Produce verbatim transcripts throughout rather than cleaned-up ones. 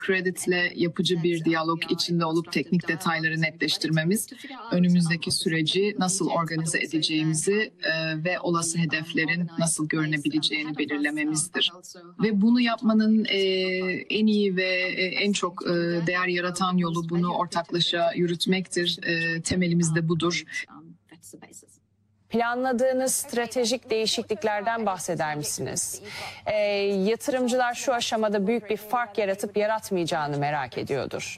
Credit'le yapıcı bir diyalog içinde olup teknik detayları netleştirmemiz, önümüzdeki süreci nasıl organize edeceğimizi e, ve olası hedeflerin nasıl görünebileceğini belirlememizdir. Ve bunu yapmanın e, en iyi ve e, en çok e, değer yaratan yolu bunu ortaklaşa yürütmektir. E, temelimiz de budur. Planladığınız stratejik değişikliklerden bahseder misiniz? E, yatırımcılar şu aşamada büyük bir fark yaratıp yaratmayacağını merak ediyordur.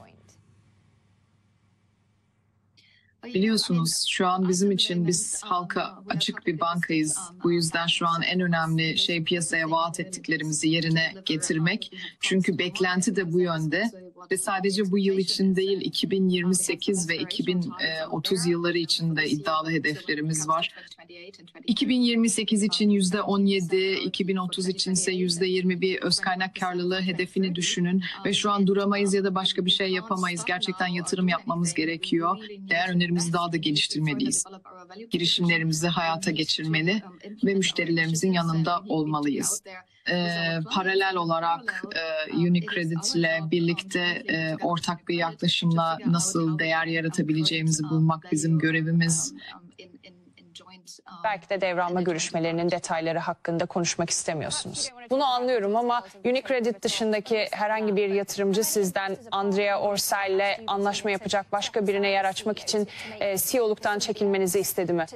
Biliyorsunuz şu an bizim için biz halka açık bir bankayız. Bu yüzden şu an en önemli şey piyasaya vaat ettiklerimizi yerine getirmek. Çünkü beklenti de bu yönde. Ve sadece bu yıl için değil, iki bin yirmi sekiz ve iki bin otuz yılları için de iddialı hedeflerimiz var. iki bin yirmi sekiz için yüzde on yedi, iki bin otuz için ise yüzde yirmi bir öz kaynak karlılığı hedefini düşünün. Ve şu an duramayız ya da başka bir şey yapamayız. Gerçekten yatırım yapmamız gerekiyor. Değer önerimizi daha da geliştirmeliyiz. Girişimlerimizi hayata geçirmeli ve müşterilerimizin yanında olmalıyız. Ee, paralel olarak e, UniCredit ile birlikte e, ortak bir yaklaşımla nasıl değer yaratabileceğimizi bulmak bizim görevimiz. Belki de devralma görüşmelerinin detayları hakkında konuşmak istemiyorsunuz. Bunu anlıyorum ama UniCredit dışındaki herhangi bir yatırımcı sizden Andrea Orcel ile anlaşma yapacak başka birine yer açmak için e, C E O'luktan çekilmenizi istedi mi?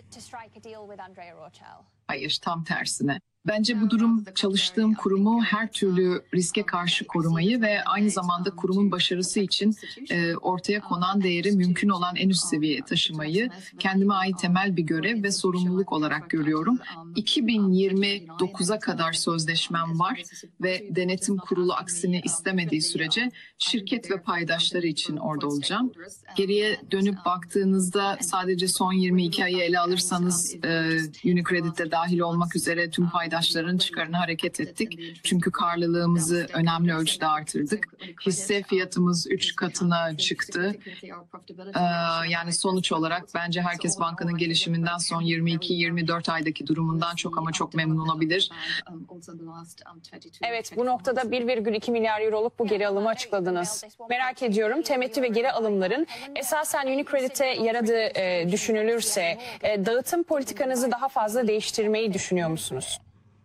Hayır, tam tersine. Bence bu durum çalıştığım kurumu her türlü riske karşı korumayı ve aynı zamanda kurumun başarısı için e, ortaya konan değeri mümkün olan en üst seviyeye taşımayı kendime ait temel bir görev ve sorumluluk olarak görüyorum. iki bin yirmi dokuza kadar sözleşmem var ve denetim kurulu aksini istemediği sürece şirket ve paydaşları için orada olacağım. Geriye dönüp baktığınızda sadece son yirmi iki ayı ele alırsanız e, UniCredit'te dahil olmak üzere tüm paydaşlar Paydaşların çıkarına hareket ettik. Çünkü karlılığımızı önemli ölçüde artırdık. Hisse fiyatımız üç katına çıktı. Ee, yani sonuç olarak bence herkes bankanın gelişiminden son yirmi iki yirmi dört aydaki durumundan çok ama çok memnun olabilir. Evet, bu noktada bir virgül iki milyar euroluk bu geri alımı açıkladınız. Merak ediyorum, temettü ve geri alımların esasen UniCredit'e yaradığı e, düşünülürse e, dağıtım politikanızı daha fazla değiştirmeyi düşünüyor musunuz?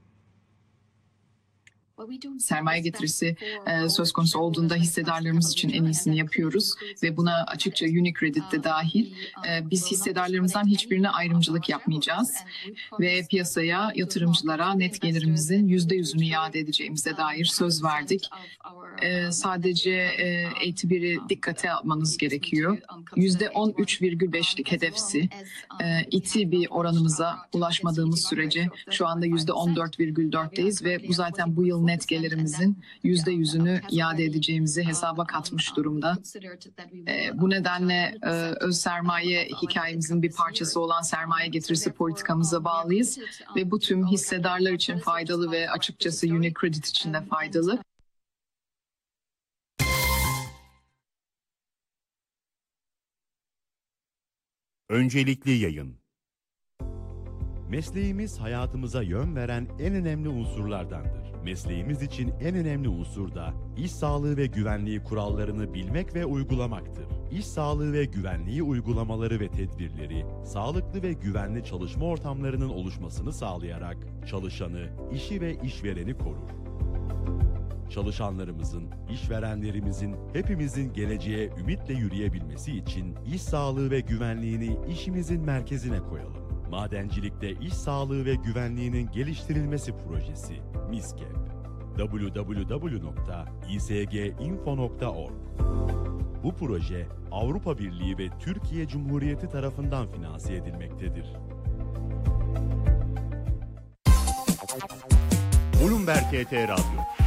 Sermaye getirisi e, söz konusu olduğunda hissedarlarımız için en iyisini yapıyoruz ve buna açıkça UniCredit de dahil. E, biz hissedarlarımızdan hiçbirine ayrımcılık yapmayacağız ve piyasaya, yatırımcılara net gelirimizin yüzde yüzünü iade edeceğimize dair söz verdik. E, sadece e, A T bir'i dikkate almanız gerekiyor. yüzde on üç virgül beşlik hedefsi e, E T B oranımıza ulaşmadığımız sürece şu anda yüzde on dört virgül dörtteyiz ve bu zaten bu yıl net gelirimizin yüzde yüzünü iade edeceğimizi hesaba katmış durumda. E, bu nedenle e, öz sermaye hikayemizin bir parçası olan sermaye getirisi politikamıza bağlıyız ve bu tüm hissedarlar için faydalı ve açıkçası UniCredit için de faydalı. Öncelikli yayın. Mesleğimiz hayatımıza yön veren en önemli unsurlardandır. Mesleğimiz için en önemli unsur da iş sağlığı ve güvenliği kurallarını bilmek ve uygulamaktır. İş sağlığı ve güvenliği uygulamaları ve tedbirleri, sağlıklı ve güvenli çalışma ortamlarının oluşmasını sağlayarak çalışanı, işi ve işvereni korur. Çalışanlarımızın, işverenlerimizin, hepimizin geleceğe ümitle yürüyebilmesi için iş sağlığı ve güvenliğini işimizin merkezine koyalım. Madencilikte iş sağlığı ve güvenliğinin geliştirilmesi projesi MİSGEP. double-u double-u double-u nokta i s g info nokta org. Bu proje Avrupa Birliği ve Türkiye Cumhuriyeti tarafından finanse edilmektedir. Bloomberg T T Radyo.